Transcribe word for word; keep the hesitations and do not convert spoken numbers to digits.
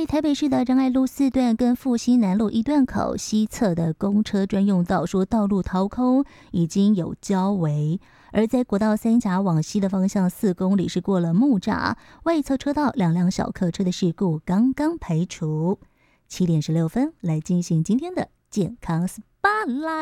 在台北市的仁爱路四段跟复兴南路一段口西侧的公车专用道说道路掏空，已经有交围。而在国道三甲往西的方向四公里是过了木栅，外侧车道两辆小客车的事故刚刚排除。七点十六分，来进行今天的健康 S P O T L I G H T。